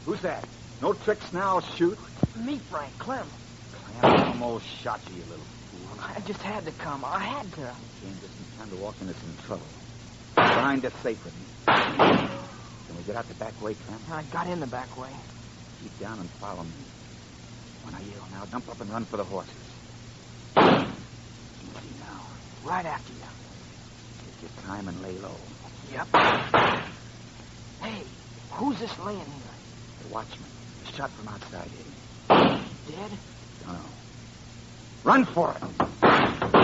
Who's that? No tricks now, shoot. Me, Frank, Clem. Clem almost shot you, you little fool. I just had to come. I had to. Came just in time to walk into some trouble. Behind the safe with me. Can we get out the back way, Clem? I got in the back way. Keep down and follow me. When I yell now, jump up and run for the horses. Easy now. Right after you. Take your time and lay low. Yep. Hey, who's this laying here? The watchman. Shot from outside here. Dead? Don't know. Run for it.